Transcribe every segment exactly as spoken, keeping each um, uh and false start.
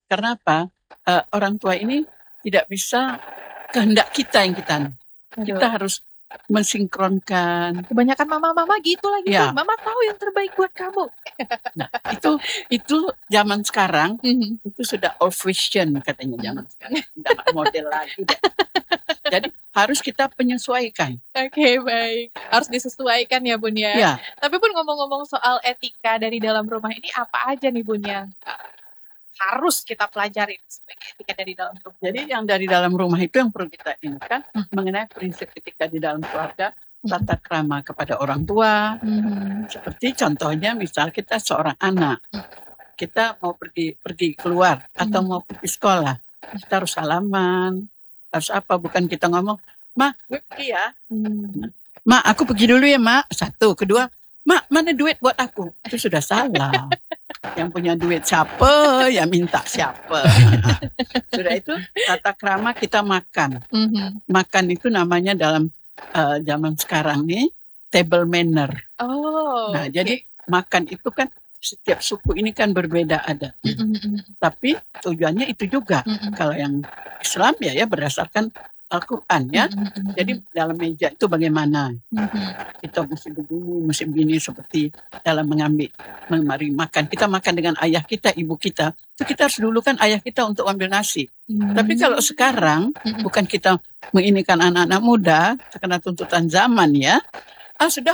Karena apa? Uh, orang tua ini tidak bisa kehendak kita yang kita. Kita Aduh. harus mensinkronkan. Kebanyakan mama-mama gitu lagi Ya. tuh. Mama tahu yang terbaik buat kamu. Nah, itu itu zaman sekarang Mhm. itu sudah old fashion katanya zaman sekarang. Tidak model lagi. Jadi harus kita penyesuaikan. Oke, baik. Harus disesuaikan ya Bun ya. Ya. Tapi Bun ngomong-ngomong soal etika dari dalam rumah ini apa aja nih Bun yang harus kita pelajari sebagai etika dari dalam rumah? Jadi yang dari dalam rumah itu yang perlu kita ingatkan hmm. mengenai prinsip etika di dalam keluarga, tata krama kepada orang tua. Hmm. Seperti contohnya misal kita seorang anak, kita mau pergi pergi keluar atau mau pergi sekolah, kita harus salaman, harus apa? Bukan kita ngomong, "Ma, gue pergi ya." Hmm. "Ma, aku pergi dulu ya, Ma." Satu, kedua, "Ma, mana duit buat aku?" Itu sudah salah. Yang punya duit siapa, ya minta siapa. Sudah itu tata krama kita makan. Mm-hmm. Makan itu namanya dalam uh, zaman sekarang nih table manner. Oh. Nah, okay. Jadi makan itu kan setiap suku ini kan berbeda ada. Mm-hmm. Tapi tujuannya itu juga. Mm-hmm. Kalau yang Islam ya ya berdasarkan Al-Quran ya. Mm-hmm. Jadi dalam meja itu bagaimana? Mm-hmm. Kita mesti begini, mesti begini seperti dalam mengambil, mari makan. Kita makan dengan ayah kita, ibu kita. Itu kita harus dulu kan ayah kita untuk ambil nasi. Mm-hmm. Tapi kalau sekarang mm-hmm. bukan kita menginikan anak-anak muda karena tuntutan zaman ya. Ah sudah,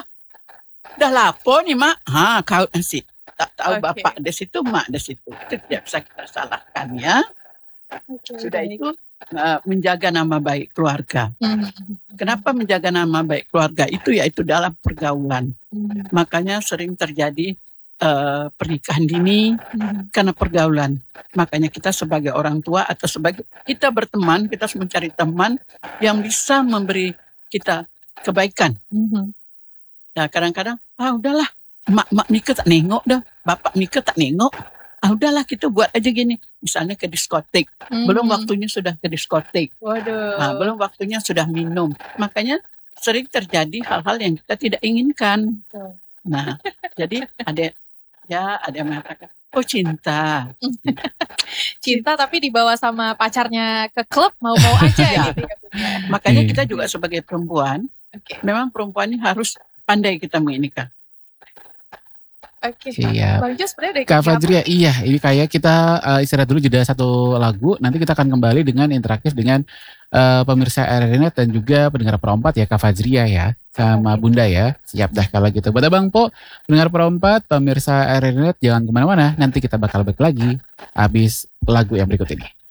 dah lapor nih mak. Ha, kau nasi. Tak tahu okay. Bapak di situ, mak di situ. Itu tidak bisa kita salahkan ya. Okay, sudah baik. Itu uh, menjaga nama baik keluarga. Hmm. Kenapa menjaga nama baik keluarga itu? Yaitu dalam pergaulan. Hmm. Makanya sering terjadi uh, pernikahan dini hmm. karena pergaulan. Makanya kita sebagai orang tua atau sebagai kita berteman, kita harus mencari teman yang bisa memberi kita kebaikan. Hmm. Nah kadang-kadang, ah udahlah, mak mak nikah tak nengok dah, bapak nikah tak nengok. Ah udahlah kita buat aja gini, misalnya ke diskotik, hmm. belum waktunya sudah ke diskotik, waduh, nah, belum waktunya sudah minum, makanya sering terjadi hal-hal yang kita tidak inginkan. Oh. Nah, jadi ada ya ada yang mengatakan, oh cinta, cinta tapi dibawa sama pacarnya ke klub mau-mau aja ya. Gitu ya. Makanya kita juga sebagai perempuan, okay. memang perempuan ini harus pandai kita menginikan. Oke, Bang Jos sebenarnya Kak Fajria, iya, ini kayak kita uh, istirahat dulu jeda satu lagu. Nanti kita akan kembali dengan interaktif dengan uh, pemirsa R R I Net dan juga pendengar perempat ya Kak Fajria ya, sama okay. Bunda ya. Siap dah kalau gitu. Buat Bang Po, pendengar perempat, pemirsa R R I Net jangan kemana-mana. Nanti kita bakal balik lagi habis lagu yang berikut ini.